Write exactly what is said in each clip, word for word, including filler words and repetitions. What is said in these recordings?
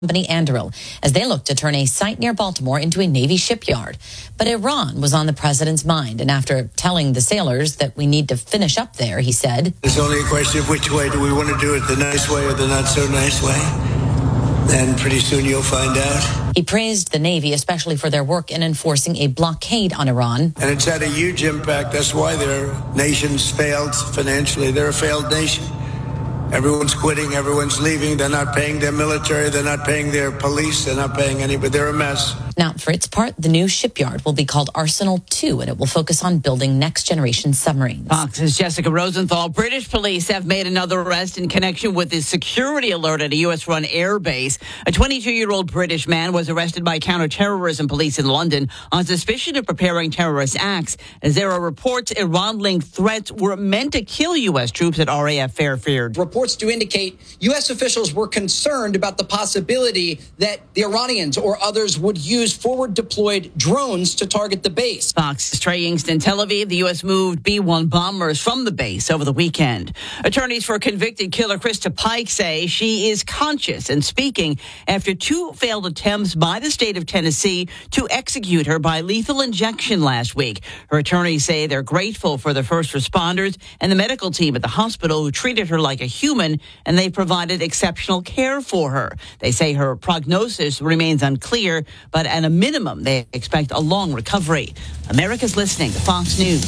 company Anduril as they look to turn a site near Baltimore into a Navy shipyard. But Iran was on the president's mind, and after telling the sailors that we need to finish up there, he said, "It's only a question of which way do we want to do it, the nice way or the not so nice way. Then pretty soon you'll find out." He praised the Navy, especially for their work in enforcing a blockade on Iran. And it's had a huge impact. That's why their nation's failed financially. They're a failed nation. Everyone's quitting. Everyone's leaving. They're not paying their military. They're not paying their police. They're not paying anybody. They're a mess. Now, for its part, the new shipyard will be called Arsenal two, and it will focus on building next-generation submarines. Fox's Jessica Rosenthal. British police have made another arrest in connection with the security alert at a U S-run air base. A twenty-two-year-old British man was arrested by counterterrorism police in London on suspicion of preparing terrorist acts, as there are reports Iran-linked threats were meant to kill U S troops at R A F Fairfield. Reports do indicate U S officials were concerned about the possibility that the Iranians or others would use forward-deployed drones to target the base. Fox's Trey Yingst in Tel Aviv. The U S moved B one bombers from the base over the weekend. Attorneys for convicted killer Krista Pike say she is conscious and speaking after two failed attempts by the state of Tennessee to execute her by lethal injection last week. Her attorneys say they're grateful for the first responders and the medical team at the hospital who treated her like a human, and they provided exceptional care for her. They say her prognosis remains unclear, but at a minimum, they expect a long recovery. America's listening to Fox News.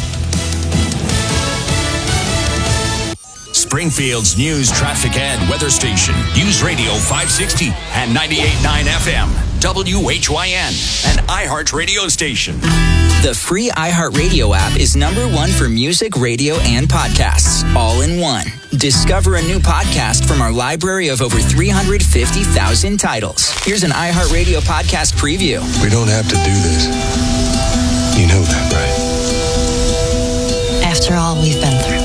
Springfield's news, traffic, and weather station. News Radio five sixty and ninety-eight point nine F M. W H Y N, an iHeart radio station. The free iHeartRadio app is number one for music, radio, and podcasts, all in one. Discover a new podcast from our library of over three hundred fifty thousand titles. Here's an iHeartRadio podcast preview. We don't have to do this. You know that, right? After all we've been through.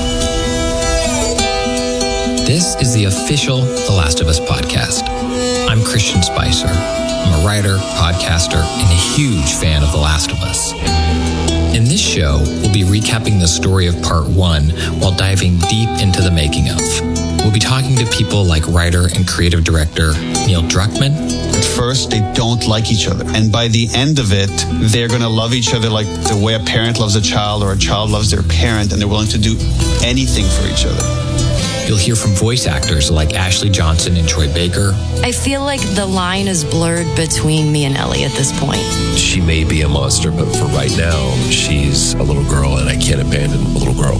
This is the official The Last of Us podcast. I'm Christian Spicer. I'm a writer, podcaster, and a huge fan of The Last of Us. In this show, we'll be recapping the story of part one while diving deep into the making of. We'll be talking to people like writer and creative director Neil Druckmann. At first, they don't like each other. And by the end of it, they're going to love each other like the way a parent loves a child or a child loves their parent, and they're willing to do anything for each other. You'll hear from voice actors like Ashley Johnson and Troy Baker. I feel like the line is blurred between me and Ellie at this point. She may be a monster, but for right now, she's a little girl, and I can't abandon a little girl.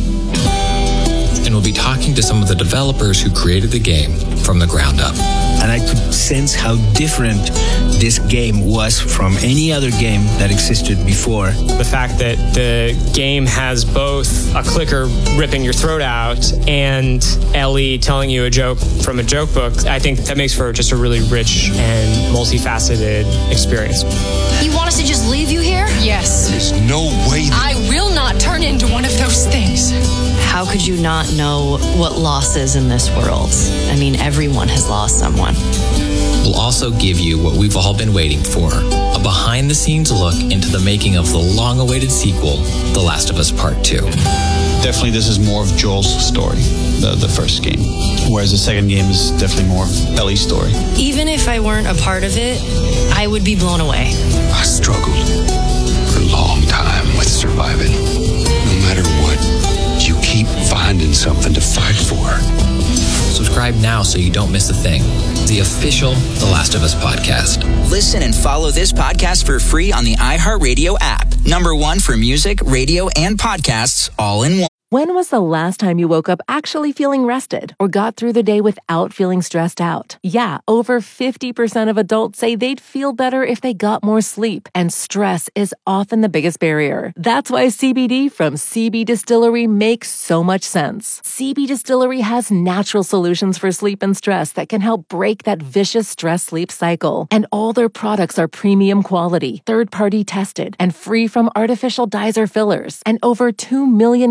And we'll be talking to some of the developers who created the game from the ground up. And I could sense how different this game was from any other game that existed before. The fact that the game has both a clicker ripping your throat out and Ellie telling you a joke from a joke book, I think that makes for just a really rich and multifaceted experience. You want us to just leave you here? Yes. There's no way that I will not turn into one of those things. How could you not know what loss is in this world? I mean, everyone has lost someone. We'll also give you what we've all been waiting for, a behind-the-scenes look into the making of the long-awaited sequel, The Last of Us Part two. Definitely this is more of Joel's story, the, the first game, whereas the second game is definitely more of Ellie's story. Even if I weren't a part of it, I would be blown away. I struggled for a long time with surviving. No matter what, you keep finding something to fight for. Subscribe now so you don't miss a thing. The official The Last of Us podcast. Listen and follow this podcast for free on the iHeartRadio app. Number one for music, radio, and podcasts, all in one. When was the last time you woke up actually feeling rested or got through the day without feeling stressed out? Yeah, over fifty percent of adults say they'd feel better if they got more sleep, and stress is often the biggest barrier. That's why C B D from C B Distillery makes so much sense. C B Distillery has natural solutions for sleep and stress that can help break that vicious stress-sleep cycle. And all their products are premium quality, third-party tested, and free from artificial dyes or fillers. And over two million customers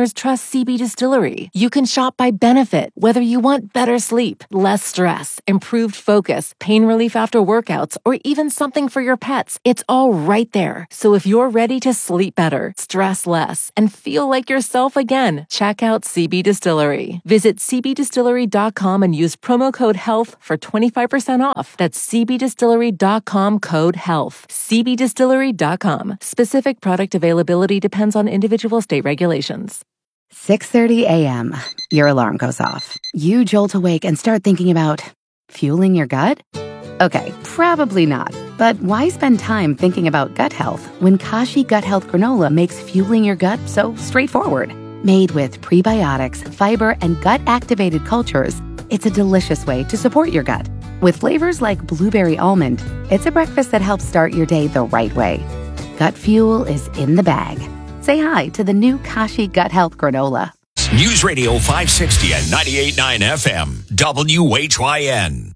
customers trust C B Distillery. You can shop by benefit, whether you want better sleep, less stress, improved focus, pain relief after workouts, or even something for your pets. It's all right there. So if you're ready to sleep better, stress less, and feel like yourself again, check out C B Distillery. Visit c b distillery dot com and use promo code HEALTH for twenty-five percent off. That's c b distillery dot com code HEALTH. c b distillery dot com. Specific product availability depends on individual state regulations. six thirty a.m. Your alarm goes off. You jolt awake and start thinking about fueling your gut? Okay, probably not. But why spend time thinking about gut health when Kashi Gut Health Granola makes fueling your gut so straightforward? Made with prebiotics, fiber, and gut-activated cultures, it's a delicious way to support your gut. With flavors like blueberry almond, it's a breakfast that helps start your day the right way. Gut fuel is in the bag. Say hi to the new Kashi Gut Health Granola. News Radio five sixty and ninety-eight point nine F M, W H Y N.